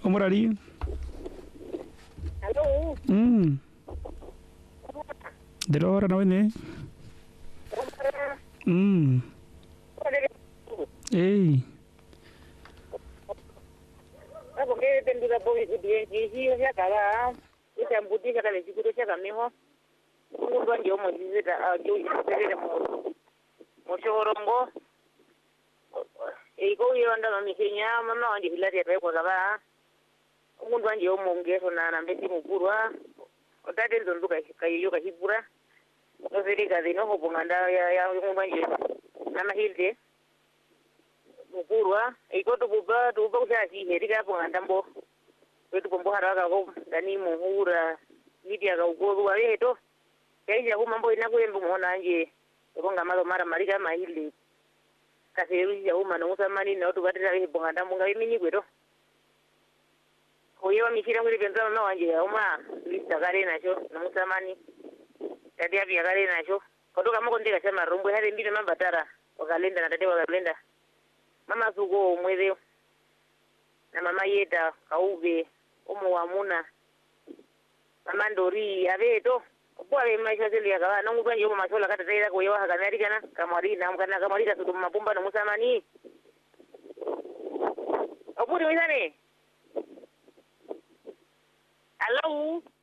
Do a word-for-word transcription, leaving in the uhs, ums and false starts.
Omorari. Hello. Mm. Delora na wene. Mm. Eh. Ako kaya tendula po ito diye diye siya kala. Ita mbuti siya kala siguro siya kami ho. Kung doon yung mo diye da yo yo mo mo shorongo. E ko yo anda mami sinya mama andi hilari re ko kaba. Kung doon yung mo ngeso na na mbeti mukuru. Otate ndo nduka kayo ka hibura. No seri ka dino ho bunganda ya ya mo manje. Nama hilde. Mukuru e ko to buba to buba sa si heri ka bunganda mbo. Wetu pombo haraka ko dani muhura media ka ugoru wa yeto. Kaija ko mambo ina ko embu mona nje. Ko ngamalo mara marika mahili. Kaseru ya uma no samani no to batira he bunganda munga imini kweto. Oyo mikira ngiri penza no anje uma lista kare nacho no musamani. Tadi abi kare nacho. Kodoka moko ndika chama rumbu hare mbile mambatara. Wakalenda na tete wakalenda. Mama sugo mweze. Na mama yeta kaube omo wamuna. Mama ndori abeto. Kwa we maisha zili ya kawa nungu kwenye yomo masola kata taida kwa yawa haka Amerikana. Kamari na mkana kamari ka sudu mapumba no musamani. Opuri wizane. Hello.